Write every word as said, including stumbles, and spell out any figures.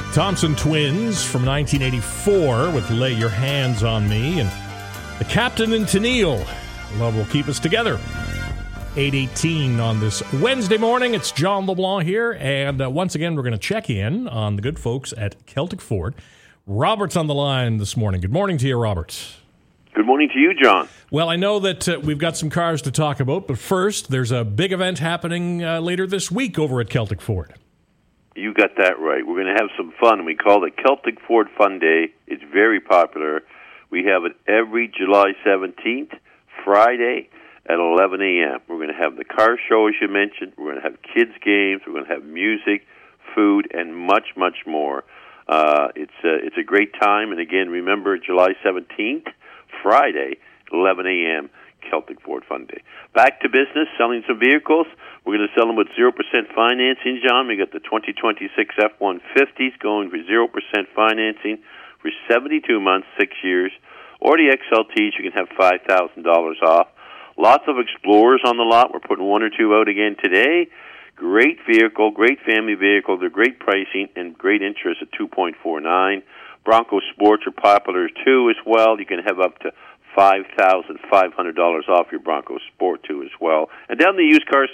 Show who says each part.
Speaker 1: Thompson Twins from nineteen eighty-four with Lay Your Hands on Me. And the Captain and Tennille, Love Will Keep Us Together. eight eighteen on this Wednesday morning. It's John LeBlanc here. And uh, once again, we're going to check in on the good folks at Celtic Ford. Robert's on the line this morning. Good morning to you, Robert.
Speaker 2: Good morning to you, John.
Speaker 1: Well, I know that uh, we've got some cars to talk about, but first, there's a big event happening uh, later this week over at Celtic Ford.
Speaker 2: You got that right. We're going to have some fun. We call it Celtic Ford Fun Day. It's very popular. We have it every July seventeenth, Friday at eleven a.m. We're going to have the car show, as you mentioned. We're going to have kids' games. We're going to have music, food, and much, much more. Uh, it's, a, it's a great time. And again, remember, July seventeenth, Friday, eleven a.m., Celtic Ford Fun Day. Back to business, selling some vehicles. We're going to sell them with zero percent financing, John. We got the twenty twenty-six F one fifties going for zero percent financing for seventy-two months, six years. Or the X L Ts, you can have five thousand dollars off. Lots of Explorers on the lot. We're putting one or two out again today. Great vehicle, great family vehicle. They're great pricing and great interest at two point four nine. Bronco Sports are popular, too, as well. You can have up to five thousand five hundred dollars off your Bronco Sport, too, as well. And down the used car